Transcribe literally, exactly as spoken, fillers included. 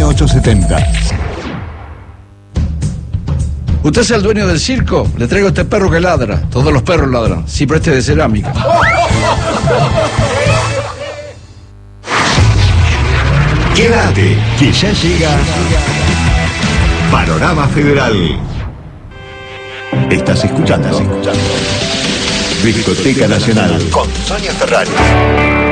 ochocientos setenta. ¿Usted es el dueño del circo? Le traigo este perro que ladra. Todos los perros ladran. Sí, pero este es de cerámica. Quédate, que ya llega Panorama Federal. Estás escuchando, estás escuchando. Discoteca Nacional con Sonia Ferrari.